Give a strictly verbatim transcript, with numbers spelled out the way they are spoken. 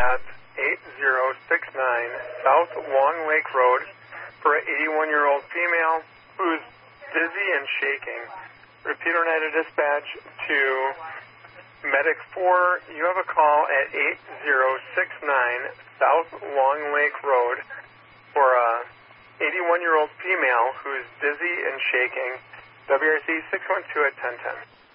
at eight zero six nine South Long Lake Road for an eighty-one-year-old female who's dizzy and shaking. Repeat Oneida Dispatch to Medic four. You have a call at eight zero six nine South Long Lake Road for a eighty-one-year-old female who's dizzy and shaking. W R C six one two at ten ten.